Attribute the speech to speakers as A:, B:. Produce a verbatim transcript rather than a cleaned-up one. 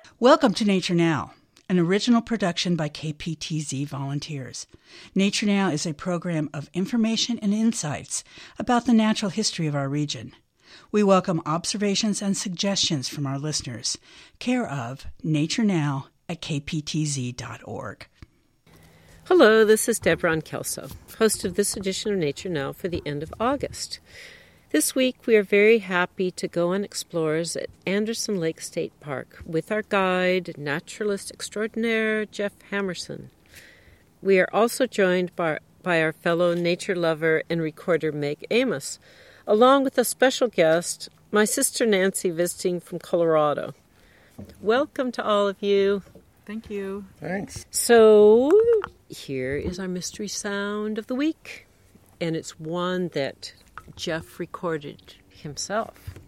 A: Welcome to Nature Now, an original production by K P T Z volunteers. Nature Now is a program of information and insights about the natural history of our region. We welcome observations and suggestions from our listeners, care of Nature Now at k p t z dot org.
B: Hello, this is Deborah Kelso, host of this edition of Nature Now for the end of August. This week, we are very happy to go on explorers at Anderson Lake State Park with our guide, naturalist extraordinaire, Jeff Hamerson. We are also joined by, by our fellow nature lover and recorder, Meg Amos, along with a special guest, my sister Nancy, visiting from Colorado. Welcome to all of you.
C: Thank you.
D: Thanks.
B: So, here is our mystery sound of the week, and it's one that Jeff recorded himself.